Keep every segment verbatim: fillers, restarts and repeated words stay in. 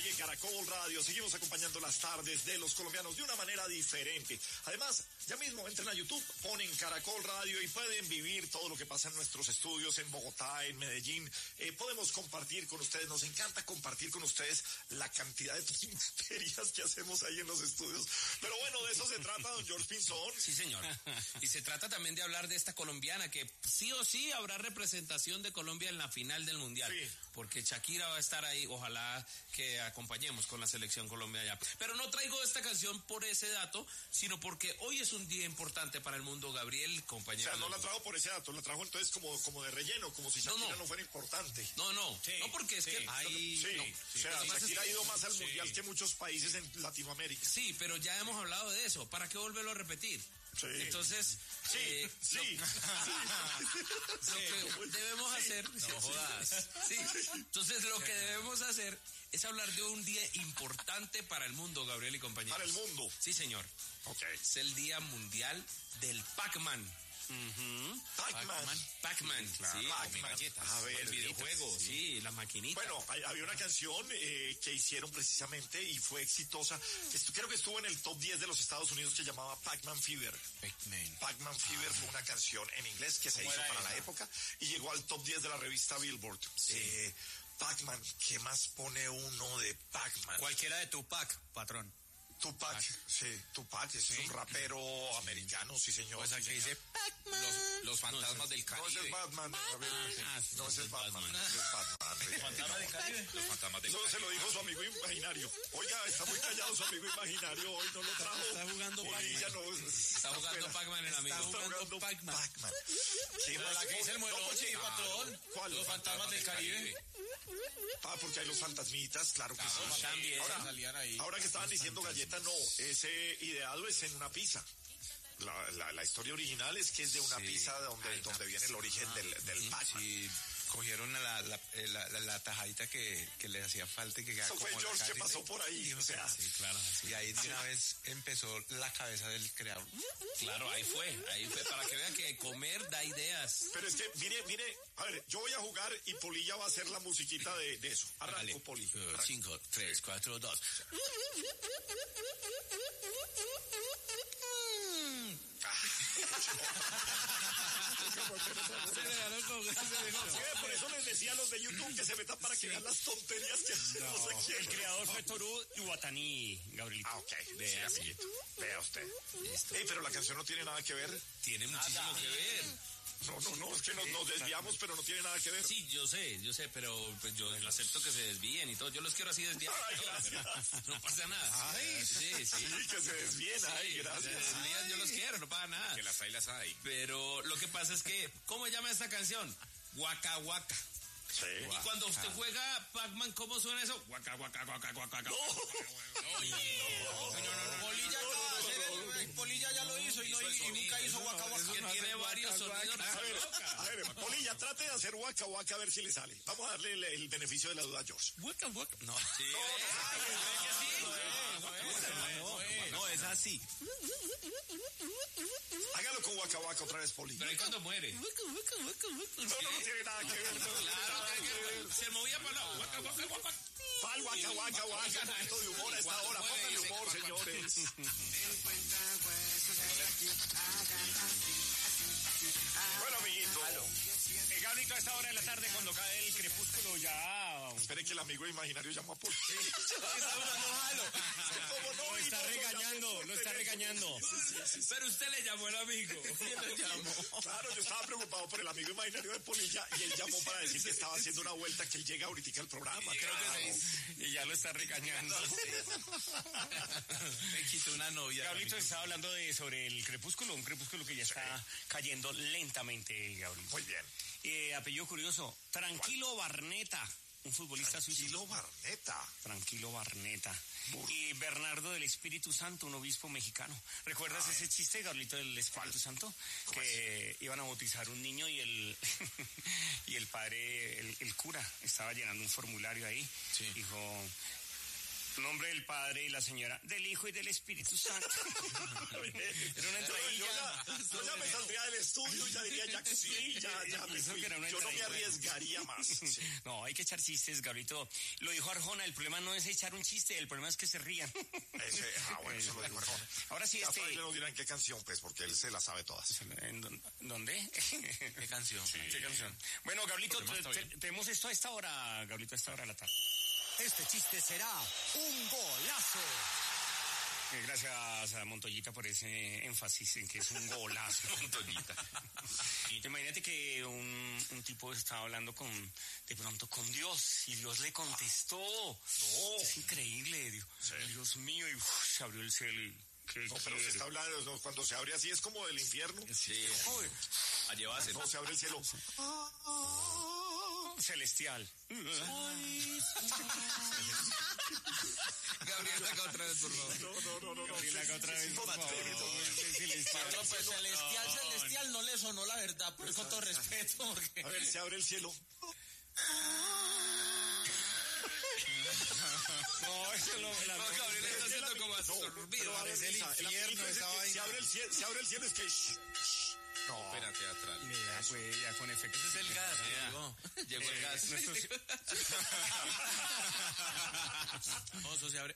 En Caracol Radio seguimos acompañando las tardes de los colombianos de una manera diferente. Además, ya mismo entren a YouTube, ponen Caracol Radio y pueden vivir todo lo que pasa en nuestros estudios en Bogotá, en Medellín. Eh, podemos compartir con ustedes, nos encanta compartir con ustedes la cantidad de tonterías que hacemos ahí en los estudios. Pero bueno, de eso se trata, don George Pinzón. Sí, señor. Y se trata también de hablar de esta colombiana que sí o sí habrá representación de Colombia en la final del Mundial. Sí. Porque Shakira va a estar ahí, ojalá que acompañemos con la selección Colombia allá. Pero no traigo esta canción por ese dato, sino porque hoy es un día importante para el mundo, Gabriel, compañero. O sea, no la trajo por ese dato, la trajo entonces como, como de relleno, como si Shakira no, no. no fuera importante. No, no, sí, no porque es sí, que hay... Sí, no, sí, o sea, Shakira es que, ha ido más al sí, Mundial que muchos países en Latinoamérica. Sí, pero ya hemos hablado de eso, ¿para qué volverlo a repetir? Sí. Entonces, sí, eh, sí, lo, sí. lo que debemos sí. hacer, No jodas. Sí. Entonces, lo que debemos hacer es hablar de un día importante para el mundo, Gabriel y compañeros. Para el mundo. Sí, señor. Ok. Es el Día Mundial del Pac-Man. Uh-huh. Pac-Man. Pac-Man, claro. sí, Pac-Man. A ver, el videojuego, sí, sí, la maquinita. Bueno, hay, había una canción eh, que hicieron precisamente y fue exitosa. Esto, creo que estuvo en el top diez de los Estados Unidos, que llamaba Pac-Man Fever. Pac-Man. Pac-Man Fever ah. fue una canción en inglés que se hizo para esa? la época y llegó al top diez de la revista Billboard. Sí. Eh, Pac-Man, ¿qué más pone uno de Pac-Man? Cualquiera de Tupac, patrón. Tupac, Pac. sí, Tupac es sí. un rapero americano, sí señor. Pues aquí sí, dice Pac-Man. Los, los fantasmas no, del Caribe. No, ese es Batman. Batman. Ah, no, ese es Batman. Batman. Es Batman. ¿Los fantasmas del Caribe? Los fantasmas del Caribe. No, se lo dijo su amigo imaginario. Oiga, está muy callado su amigo imaginario, hoy no lo trajo. Está jugando Pac-Man. No, está, está jugando Pac-Man el amigo. Está jugando Pac-Man. Pac-Man. ¿Qué más? La que dice el Moronchi, no, patrón. ¿Cuál? Los fantasmas del Caribe. Ah, porque hay los fantasmitas, claro que sí. También. Ahora, ahí. ahora que estaban diciendo galleta, no, ese ideado es en una pizza. La, la, la historia original es que es de una sí. pizza donde, Ay, donde viene el origen ah, del, del Pac-Man. Sí, cogieron la, la, la, la, la tajadita que, que le hacía falta y que Eso fue George que pasó por ahí, o sea. Sí, claro. Sí. Y ahí de una vez empezó la cabeza del creador. Claro, ahí fue, ahí fue, para que vean que comer da ideas. Pero es que, mire, mire, a ver, yo voy a jugar y Polilla va a hacer la musiquita de, de eso. Arranco, Poli. Cinco, tres, cuatro, dos. Por eso les decía a los de YouTube que se metan para que vean las tonterías que hacemos no, aquí. El creador fue Toru Iwatani, Gabrielito. Ah, ok. Vea, sí, vea usted. Ey, pero la canción no tiene nada que ver. Tiene muchísimo nada. que ver. No, no, no, es que nos, nos desviamos, pero no tiene nada que ver. Sí, yo sé, yo sé, pero pues yo acepto que se desvíen y todo. Yo los quiero así desviados. Ay, gracias. No pasa nada. Ay, sí, sí. Sí, que se desvíen. Ay, gracias. Se desvían, yo los quiero, no pasa nada. Que las hay, las hay. Pero lo que pasa es que, ¿cómo se llama esta canción? Waka Waka. Sí. Y cuando usted juega Pac-Man, ¿cómo suena eso? Waka Waka Waka Waka. No, no, no. Polilla acaba de hacer el Polilla ya lo hizo y, no, y, y nunca hizo Waka Waka. Que tiene varios sonidos. A ver, a ver, Polilla, trate de hacer Waka Waka a ver si le sale. Vamos a darle el, el beneficio de la duda a George. Waka Waka. No. Sí. No, es así. Hágalo con Waka Waka otra vez, Poli. Pero ahí cuando muere. No, no, no tiene nada que ver. Claro, se movía para la Waka Waka Waka. Pal, Waka Waka Waka. Un poquito de humor a esta hora. Póngale humor, señores. Bueno, amiguito. Eh, Gabrielito, a esta hora de la tarde, cuando cae el crepúsculo, ya... Espere que el amigo imaginario llamó a Poli. Está hablando jalo. Lo está regañando, lo está regañando. Sí, sí, sí. Pero usted le llamó al amigo. ¿Quién le llamó? Claro, yo estaba preocupado por el amigo imaginario de Polilla y él llamó para decir que estaba haciendo una vuelta, que él llega ahorita al programa. Creo que sí. Y ya lo está regañando. Me quitó una novia. Gabrielito estaba hablando de sobre el crepúsculo, un crepúsculo que ya está sí. cayendo lentamente, Gabrielito. Muy bien. Eh, apellido curioso, Tranquilo ¿Cuál? Barneta. Un futbolista Tranquilo suizo. Barneta. Tranquilo Barneta. Burro. Y Bernardo del Espíritu Santo, un obispo mexicano. ¿Recuerdas Ay. ese chiste, Gabrielito, del Espíritu Santo? Que iban a bautizar un niño y el y el padre, el, el cura, estaba llenando un formulario ahí. Sí. Dijo, Nombre del Padre y la señora, del Hijo y del Espíritu Santo. Era una entradilla. Yo ya, yo ya me saldría del estudio y ya diría, ya que sí, ya, ya me fui. Yo no me arriesgaría más. Sí. No, hay que echar chistes, Gabrielito. Lo dijo Arjona, el problema no es echar un chiste, el problema es que se rían. Ese, ah, bueno, eso lo dijo Arjona. Ahora sí, ya este... Fraile nos dirá en qué canción, pues, porque él se la sabe todas. ¿En dónde? ¿Qué canción? Sí. ¿Qué canción? Bueno, Gabrielito, tenemos esto a esta hora, Gabrielito, a esta hora de la tarde. Este chiste será un golazo. Gracias a Montoyita por ese énfasis en que es un golazo. Montoyita. Imagínate que un, un tipo estaba hablando con, de pronto con Dios y Dios le contestó. No. Es increíble. Dios, sí. Dios mío, y uf, se abrió el cielo y... No, pero se está hablando, ¿no? Cuando se abre así es como del infierno. Sí. A llevarse. No, se abre el cielo. Celestial. Gabriel, acá otra vez, por favor. No, no, no, no. Gabriel, acá otra vez, por favor. Celestial, no, pues celestial, celestial, no le sonó la verdad, pues con todo respeto. Porque... A ver, se abre el cielo. No, eso lo... La no, Gabriel está haciendo como absorbido. No, es el infierno, esa vaina. Se abre el cielo, se abre el cielo, es que... No, espera, teatral. Mira, pues ya con efecto. Ese es el gas, llegó. Llegó el gas. No, eso se abre.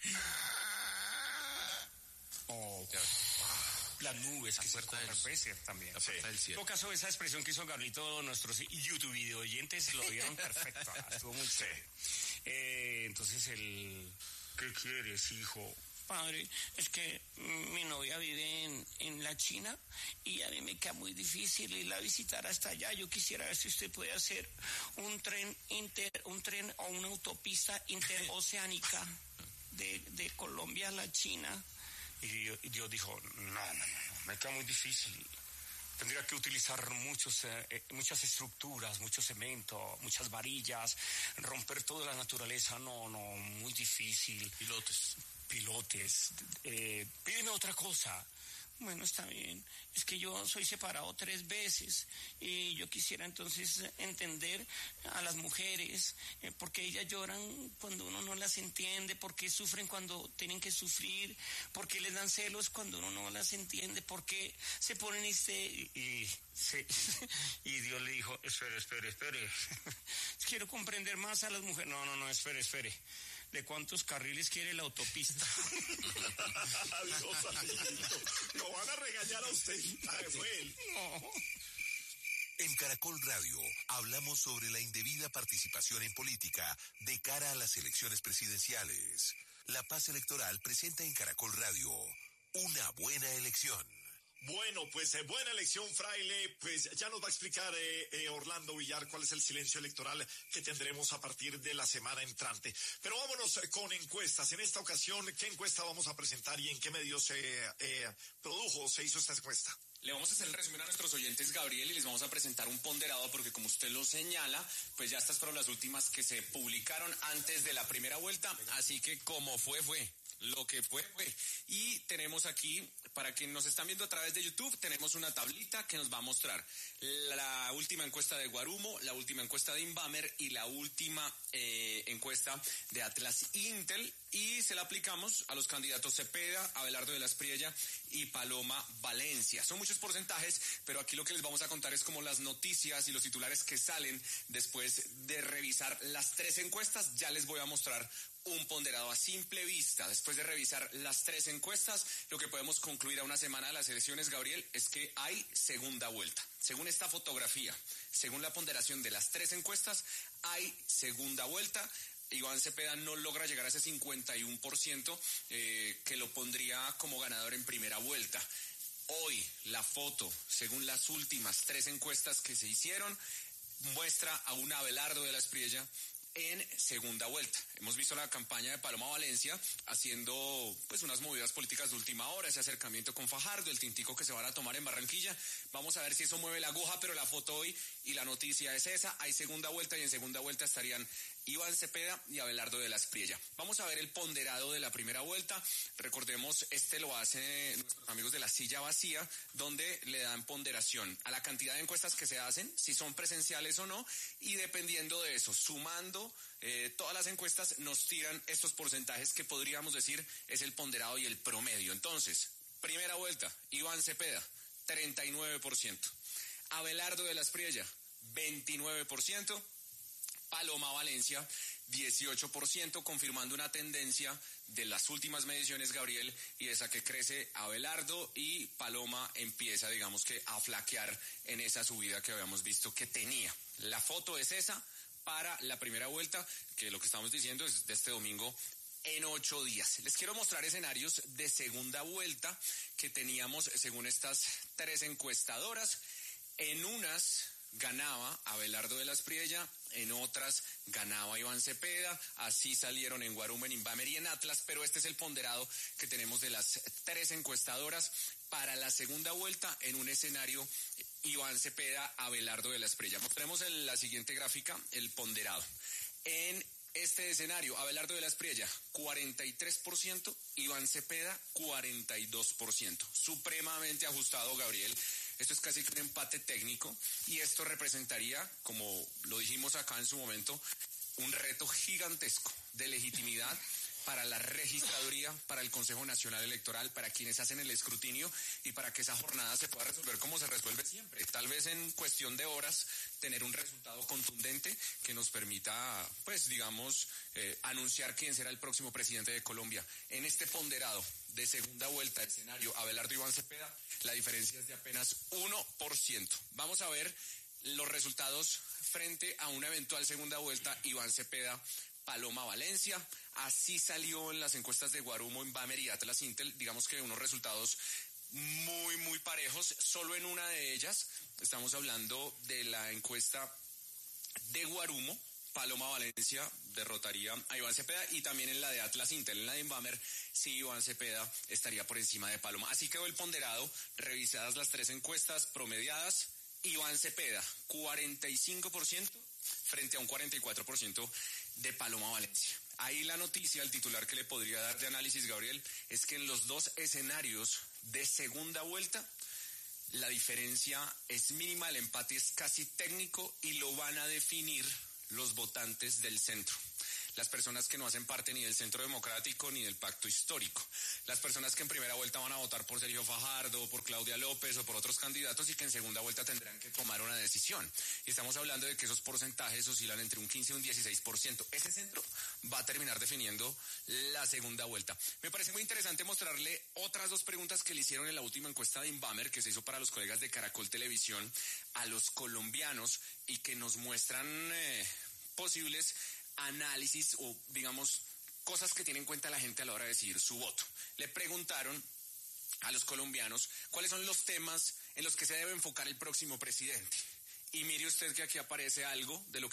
Oh, las nubes que se corren, puede ser también. La puerta del cielo. En todo caso, esa expresión que hizo Gabrielito, nuestros YouTube video oyentes lo vieron perfecto. Estuvo muy chévere. Eh, entonces, el... ¿Qué quieres, hijo? Padre, es que mi novia vive en, en la China y a mí me queda muy difícil irla a visitar hasta allá. Yo quisiera ver si usted puede hacer un tren inter, un tren o una autopista interoceánica de, de Colombia a la China. Y Dios, y Dios dijo, no, no, no, me queda muy difícil. Tendría que utilizar muchos, eh, muchas estructuras, mucho cemento, muchas varillas, romper toda la naturaleza. No, no, muy difícil. Pilotes. Pilotes, eh, pídeme otra cosa. Bueno, está bien. Es que yo soy separado tres veces y yo quisiera entonces entender a las mujeres, eh, porque ellas lloran cuando uno no las entiende, porque sufren cuando tienen que sufrir, porque les dan celos cuando uno no las entiende, porque se ponen y se... Y, se, y Dios le dijo, espere, espere, espere. Quiero comprender más a las mujeres. No, no, no, espere, espere. ¿De cuántos carriles quiere la autopista? Dios amiguito, lo van a regañar a usted. A él. No. En Caracol Radio hablamos sobre la indebida participación en política de cara a las elecciones presidenciales. La Paz Electoral presenta en Caracol Radio una buena elección. Bueno, pues eh, buena elección, Fraile. Pues ya nos va a explicar eh, eh, Orlando Villar cuál es el silencio electoral que tendremos a partir de la semana entrante. Pero vámonos eh, con encuestas. En esta ocasión, ¿qué encuesta vamos a presentar y en qué medios se eh, produjo o se hizo esta encuesta? Le vamos a hacer el resumen a nuestros oyentes, Gabriel, y les vamos a presentar un ponderado porque, como usted lo señala, pues ya estas fueron las últimas que se publicaron antes de la primera vuelta. Así que como fue, fue. Lo que fue, fue. Y tenemos aquí, para quienes nos están viendo a través de YouTube, tenemos una tablita que nos va a mostrar la última encuesta de Guarumo, la última encuesta de Inbamer y la última eh, encuesta de Atlas Intel. Y se la aplicamos a los candidatos Cepeda, Abelardo de la Espriella y Paloma Valencia. Son muchos porcentajes, pero aquí lo que les vamos a contar es como las noticias y los titulares que salen después de revisar las tres encuestas. Ya les voy a mostrar un ponderado a simple vista. Después de revisar las tres encuestas, lo que podemos concluir a una semana de las elecciones, Gabriel, es que hay segunda vuelta. Según esta fotografía, según la ponderación de las tres encuestas, hay segunda vuelta. Iván Cepeda no logra llegar a ese cincuenta y uno por ciento eh, que lo pondría como ganador en primera vuelta. Hoy la foto, según las últimas tres encuestas que se hicieron, muestra a un Abelardo de la Espriella en segunda vuelta. Hemos visto la campaña de Paloma Valencia haciendo pues unas movidas políticas de última hora, ese acercamiento con Fajardo, el tintico que se van a tomar en Barranquilla. Vamos a ver si eso mueve la aguja, pero la foto hoy y la noticia es esa. Hay segunda vuelta y en segunda vuelta estarían Iván Cepeda y Abelardo de la Espriella. Vamos a ver el ponderado de la primera vuelta. Recordemos, este lo hacen nuestros amigos de La Silla Vacía, donde le dan ponderación a la cantidad de encuestas que se hacen, si son presenciales o no, y dependiendo de eso, sumando eh, todas las encuestas, nos tiran estos porcentajes que podríamos decir es el ponderado y el promedio. Entonces, primera vuelta, Iván Cepeda, treinta y nueve por ciento. Abelardo de la Espriella, veintinueve por ciento. Paloma Valencia, dieciocho por ciento, confirmando una tendencia de las últimas mediciones, Gabriel, y esa que crece Abelardo y Paloma empieza, digamos que, a flaquear en esa subida que habíamos visto que tenía. La foto es esa para la primera vuelta, que lo que estamos diciendo es de este domingo en ocho días. Les quiero mostrar escenarios de segunda vuelta que teníamos según estas tres encuestadoras. En unas ganaba Abelardo de la Espriella, en otras ganaba Iván Cepeda, así salieron en Guarumo, en Invamer y en Atlas, pero este es el ponderado que tenemos de las tres encuestadoras para la segunda vuelta en un escenario Iván Cepeda, Abelardo de la Espriella. Mostremos en la siguiente gráfica el ponderado. En este escenario, Abelardo de la Espriella, cuarenta y tres por ciento, Iván Cepeda, cuarenta y dos por ciento. Supremamente ajustado, Gabriel. Esto es casi un empate técnico y esto representaría, como lo dijimos acá en su momento, un reto gigantesco de legitimidad para la registraduría, para el Consejo Nacional Electoral, para quienes hacen el escrutinio y para que esa jornada se pueda resolver como se resuelve siempre. Tal vez en cuestión de horas tener un resultado contundente que nos permita, pues digamos, eh, anunciar quién será el próximo presidente de Colombia. En este ponderado de segunda vuelta, escenario Abelardo Iván Cepeda, la diferencia es de apenas uno por ciento. Vamos a ver los resultados frente a una eventual segunda vuelta Iván Cepeda, Paloma Valencia. Así salió en las encuestas de Guarumo, Invamer y Atlas Intel, digamos que unos resultados muy, muy parejos. Solo en una de ellas, estamos hablando de la encuesta de Guarumo, Paloma Valencia derrotaría a Iván Cepeda, y también en la de Atlas Intel, en la de Invamer, sí, Iván Cepeda estaría por encima de Paloma. Así quedó el ponderado, revisadas las tres encuestas promediadas, Iván Cepeda, cuarenta y cinco por ciento frente a un cuarenta y cuatro por ciento de Paloma Valencia. Ahí la noticia, el titular que le podría dar de análisis, Gabriel, es que en los dos escenarios de segunda vuelta, la diferencia es mínima, el empate es casi técnico y lo van a definir los votantes del centro. Las personas que no hacen parte ni del Centro Democrático ni del Pacto Histórico. Las personas que en primera vuelta van a votar por Sergio Fajardo, por Claudia López o por otros candidatos y que en segunda vuelta tendrán que tomar una decisión. Y estamos hablando de que esos porcentajes oscilan entre un quince y un dieciséis por ciento. Ese centro va a terminar definiendo la segunda vuelta. Me parece muy interesante mostrarle otras dos preguntas que le hicieron en la última encuesta de Invamer, que se hizo para los colegas de Caracol Televisión, a los colombianos y que nos muestran eh, posibles análisis o, digamos, cosas que tiene en cuenta la gente a la hora de decidir su voto. Le preguntaron a los colombianos cuáles son los temas en los que se debe enfocar el próximo presidente. Y mire usted que aquí aparece algo de lo que